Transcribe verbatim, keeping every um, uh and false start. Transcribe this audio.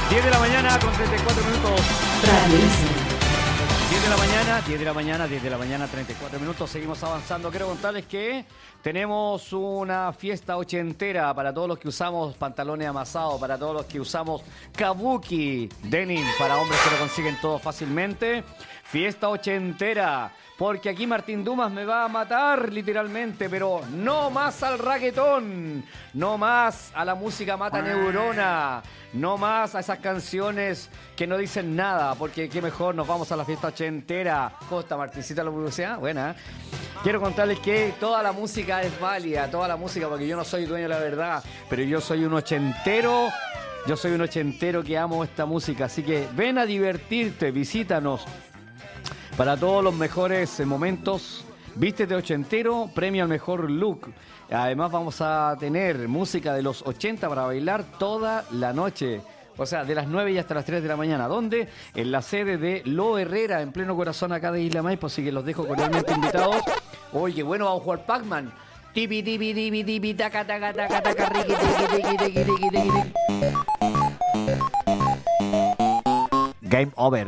diez de la mañana con treinta y cuatro minutos. Radio Isil. diez de la mañana, diez de la mañana, diez de la mañana, treinta y cuatro minutos. Seguimos avanzando. Quiero contarles que tenemos una fiesta ochentera para todos los que usamos pantalones amasados, para todos los que usamos kabuki, denim, para hombres que lo consiguen todo fácilmente. Fiesta ochentera, porque aquí Martín Dumas me va a matar literalmente, pero no más al reggaetón, no más a la música mata neurona, no más a esas canciones que no dicen nada, porque qué mejor, nos vamos a la fiesta ochentera. ¿Cómo está Martincita la publicidad? Buena. Quiero contarles que toda la música es válida, toda la música, porque yo no soy dueño de la verdad, pero yo soy un ochentero, yo soy un ochentero que amo esta música, así que ven a divertirte, visítanos. Para todos los mejores momentos, vístete ochentero, premio al mejor look. Además vamos a tener música de los ochenta para bailar toda la noche. O sea, de las nueve y hasta las tres de la mañana. ¿Dónde? En la sede de Lo Herrera, en pleno corazón acá de Isla Maipo, así que los dejo cordialmente invitados. Oye, bueno, vamos a jugar Pac-Man. Tipi, tipi, tipi, tipi, taca, taca, taca, taca, riqui, tiqui, tiqui, tiqui, tiqui, tiqui. Game over.